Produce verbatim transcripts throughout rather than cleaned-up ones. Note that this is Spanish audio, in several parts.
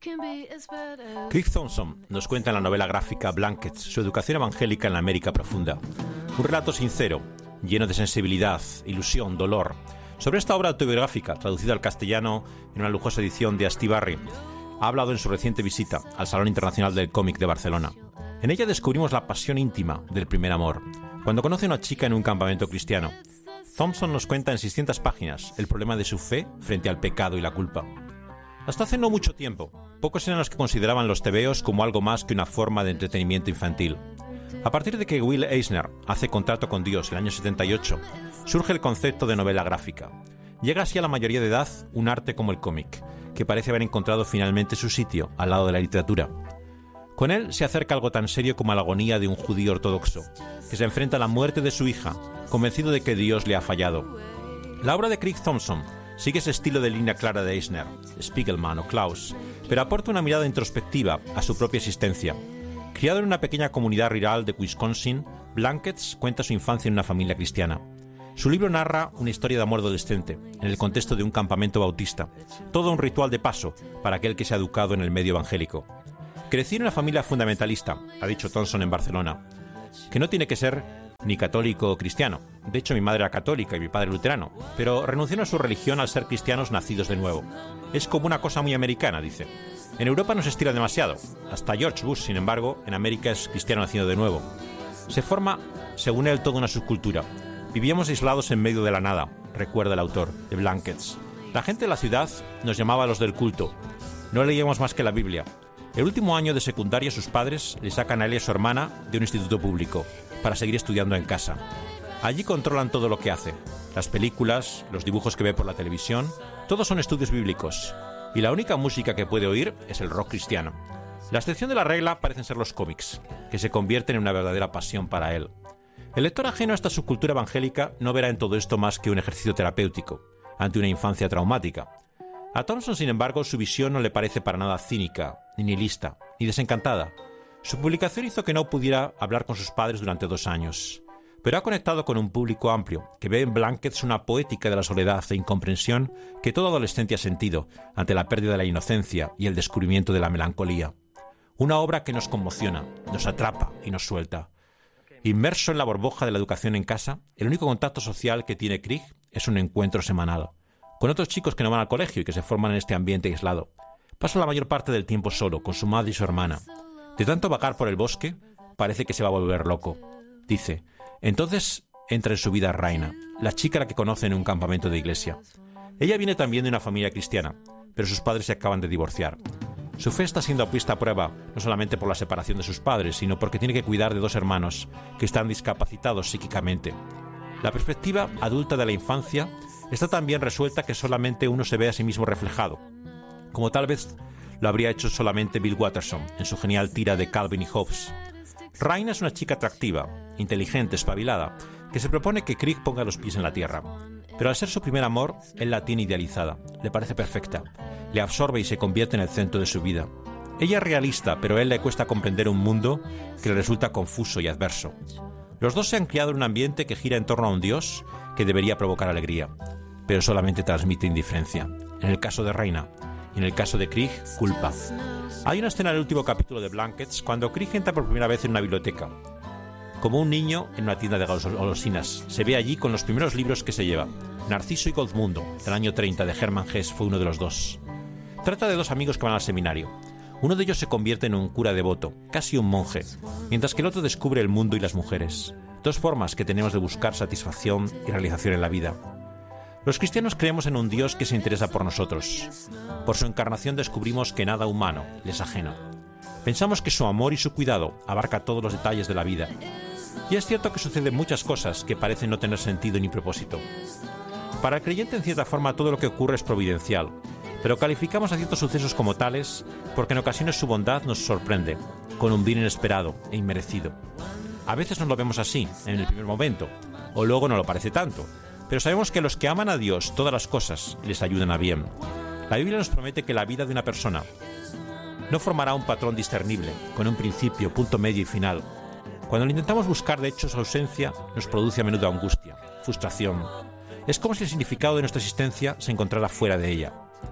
Craig Thompson nos cuenta en la novela gráfica Blankets su educación evangélica en la América profunda. Un relato sincero, lleno de sensibilidad, ilusión, dolor, sobre esta obra autobiográfica, traducida al castellano en una lujosa edición de Astiberri. Ha hablado en su reciente visita al Salón Internacional del Cómic de Barcelona. En ella descubrimos la pasión íntima del primer amor, cuando conoce a una chica en un campamento cristiano. Thompson nos cuenta en seiscientas páginas el problema de su fe frente al pecado y la culpa. Hasta hace no mucho tiempo, pocos eran los que consideraban los tebeos como algo más que una forma de entretenimiento infantil. A partir de que Will Eisner hace Contrato con Dios en el año setenta y ocho, surge el concepto de novela gráfica. Llega así a la mayoría de edad un arte como el cómic, que parece haber encontrado finalmente su sitio al lado de la literatura. Con él se acerca algo tan serio como la agonía de un judío ortodoxo, que se enfrenta a la muerte de su hija, convencido de que Dios le ha fallado. La obra de Craig Thompson sigue ese estilo de línea clara de Eisner, Spiegelman o Klaus, pero aporta una mirada introspectiva a su propia existencia. Criado en una pequeña comunidad rural de Wisconsin, Blankets cuenta su infancia en una familia cristiana. Su libro narra una historia de amor adolescente, en el contexto de un campamento bautista, todo un ritual de paso para aquel que se ha educado en el medio evangélico. Crecí en una familia fundamentalista, ha dicho Thompson en Barcelona, que no tiene que ser ni católico o cristiano. De hecho, mi madre era católica y mi padre luterano, pero renunciaron a su religión al ser cristianos nacidos de nuevo. Es como una cosa muy americana, dice. En Europa no se estira demasiado. Hasta George Bush, sin embargo, en América es cristiano nacido de nuevo. Se forma, según él, toda una subcultura. Vivíamos aislados en medio de la nada, recuerda el autor de Blankets. La gente de la ciudad nos llamaba los del culto. No leíamos más que la Biblia. El último año de secundaria sus padres le sacan a él y a su hermana de un instituto público para seguir estudiando en casa. Allí controlan todo lo que hace. Las películas, los dibujos que ve por la televisión, todos son estudios bíblicos. Y la única música que puede oír es el rock cristiano. La excepción de la regla parecen ser los cómics, que se convierten en una verdadera pasión para él. El lector ajeno a esta subcultura evangélica no verá en todo esto más que un ejercicio terapéutico ante una infancia traumática. A Thompson, sin embargo, su visión no le parece para nada cínica, ni nihilista, ni desencantada. Su publicación hizo que no pudiera hablar con sus padres durante dos años, pero ha conectado con un público amplio que ve en Blankets una poética de la soledad e incomprensión que todo adolescente ha sentido ante la pérdida de la inocencia y el descubrimiento de la melancolía. Una obra que nos conmociona, nos atrapa y nos suelta. Inmerso en la burbuja de la educación en casa, el único contacto social que tiene Craig es un encuentro semanal con otros chicos que no van al colegio y que se forman en este ambiente aislado. Pasa la mayor parte del tiempo solo, con su madre y su hermana. De tanto vagar por el bosque, parece que se va a volver loco. Dice, entonces entra en su vida Raina, la chica a la que conoce en un campamento de iglesia. Ella viene también de una familia cristiana, pero sus padres se acaban de divorciar. Su fe está siendo puesta a prueba, no solamente por la separación de sus padres, sino porque tiene que cuidar de dos hermanos que están discapacitados psíquicamente. La perspectiva adulta de la infancia está tan bien resuelta que solamente uno se ve a sí mismo reflejado, como tal vez lo habría hecho solamente Bill Watterson en su genial tira de Calvin y Hobbes. Raina es una chica atractiva, inteligente, espabilada, que se propone que Craig ponga los pies en la tierra. Pero al ser su primer amor, él la tiene idealizada, le parece perfecta, le absorbe y se convierte en el centro de su vida. Ella es realista, pero a él le cuesta comprender un mundo que le resulta confuso y adverso. Los dos se han criado en un ambiente que gira en torno a un Dios que debería provocar alegría, pero solamente transmite indiferencia. En el caso de Raina, y en el caso de Craig, culpa. Hay una escena en el último capítulo de Blankets cuando Craig entra por primera vez en una biblioteca. Como un niño en una tienda de golosinas, se ve allí con los primeros libros que se lleva. Narciso y Goldmundo, del año treinta, de Hermann Hesse, fue uno de los dos. Trata de dos amigos que van al seminario. Uno de ellos se convierte en un cura devoto, casi un monje, mientras que el otro descubre el mundo y las mujeres. Dos formas que tenemos de buscar satisfacción y realización en la vida. Los cristianos creemos en un Dios que se interesa por nosotros. Por su encarnación descubrimos que nada humano le es ajeno. Pensamos que su amor y su cuidado abarca todos los detalles de la vida. Y es cierto que suceden muchas cosas que parecen no tener sentido ni propósito. Para el creyente, en cierta forma, todo lo que ocurre es providencial, pero calificamos a ciertos sucesos como tales porque en ocasiones su bondad nos sorprende, con un bien inesperado e inmerecido. A veces nos lo vemos así, en el primer momento, o luego no lo parece tanto, pero sabemos que los que aman a Dios, todas las cosas les ayudan a bien. La Biblia nos promete que la vida de una persona no formará un patrón discernible, con un principio, punto medio y final. Cuando lo intentamos buscar, de hecho, su ausencia nos produce a menudo angustia, frustración. Es como si el significado de nuestra existencia se encontrara fuera de ella.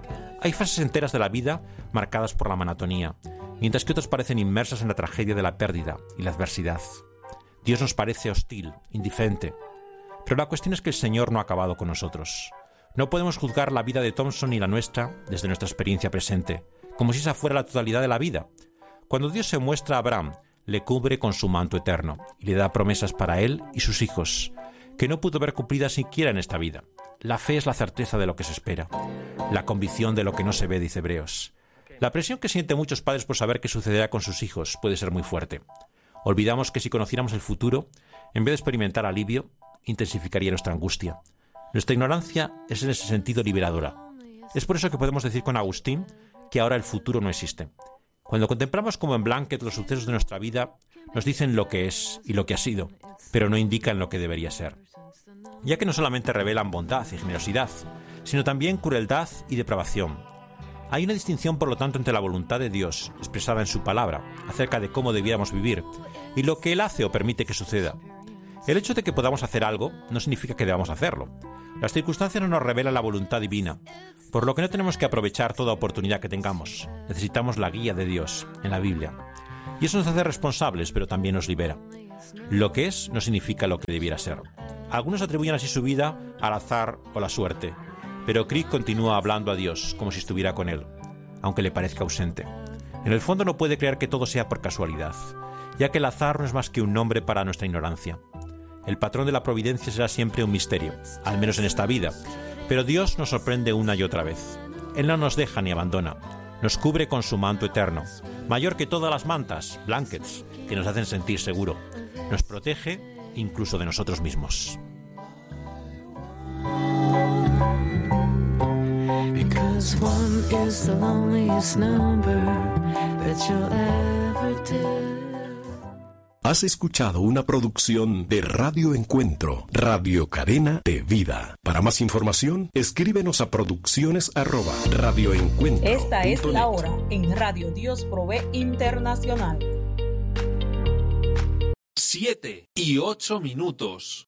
Hay fases enteras de la vida marcadas por la monotonía, mientras que otras parecen inmersas en la tragedia de la pérdida y la adversidad. Dios nos parece hostil, indiferente. Pero la cuestión es que el Señor no ha acabado con nosotros. No podemos juzgar la vida de Thompson ni la nuestra desde nuestra experiencia presente, como si esa fuera la totalidad de la vida. Cuando Dios se muestra a Abraham, le cubre con su manto eterno y le da promesas para él y sus hijos, que no pudo ver cumplidas siquiera en esta vida. La fe es la certeza de lo que se espera, la convicción de lo que no se ve, dice Hebreos. La presión que sienten muchos padres por saber qué sucederá con sus hijos puede ser muy fuerte. Olvidamos que si conociéramos el futuro, en vez de experimentar alivio, intensificaría nuestra angustia. Nuestra ignorancia es en ese sentido liberadora. Es por eso que podemos decir con Agustín que ahora el futuro no existe. Cuando contemplamos como en Blanquet los sucesos de nuestra vida, nos dicen lo que es y lo que ha sido, pero no indican lo que debería ser. Ya que no solamente revelan bondad y generosidad, sino también crueldad y depravación. Hay una distinción, por lo tanto, entre la voluntad de Dios, expresada en su palabra, acerca de cómo debiéramos vivir, y lo que Él hace o permite que suceda. El hecho de que podamos hacer algo no significa que debamos hacerlo. Las circunstancias no nos revelan la voluntad divina, por lo que no tenemos que aprovechar toda oportunidad que tengamos. Necesitamos la guía de Dios en la Biblia. Y eso nos hace responsables, pero también nos libera. Lo que es no significa lo que debiera ser. Algunos atribuyen así su vida al azar o la suerte, pero Crick continúa hablando a Dios como si estuviera con él, aunque le parezca ausente. En el fondo no puede creer que todo sea por casualidad, ya que el azar no es más que un nombre para nuestra ignorancia. El patrón de la providencia será siempre un misterio, al menos en esta vida, pero Dios nos sorprende una y otra vez. Él no nos deja ni abandona, nos cubre con su manto eterno, mayor que todas las mantas, blankets, que nos hacen sentir seguro. Nos protege incluso de nosotros mismos. Because one is the loneliest number that you'll ever tell. Has escuchado una producción de Radio Encuentro, Radio Cadena de Vida. Para más información, escríbenos a producciones arroba radioencuentro. Esta es la hora en Radio Dios Provee Internacional. Siete y ocho minutos.